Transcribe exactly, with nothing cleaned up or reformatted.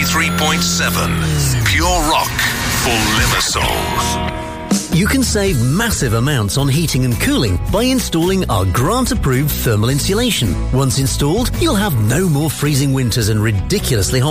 ninety-three point seven. Pure rock for Limassol. You can save massive amounts on heating and cooling by installing our grant-approved thermal insulation. Once installed, you'll have no more freezing winters and ridiculously hot